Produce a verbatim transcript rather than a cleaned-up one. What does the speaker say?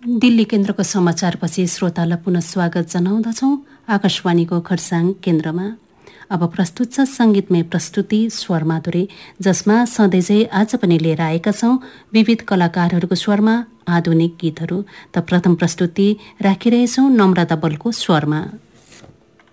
दिल्ली केन्द्रको समाचारपछि श्रोतालाई पुनः स्वागत जनाउँदछौँ आकाशवाणीको खरसाङ केन्द्रमा। अब प्रस्तुत छ सङ्गीतमय प्रस्तुति स्वर माधुरी, जसमा सधैँझै आज पनि लिएर आएका छौँ विविध कलाकारहरूको स्वरमा आधुनिक गीतहरू। त प्रथम प्रस्तुति राखिरहेछौँ नम्रता बलको स्वरमा।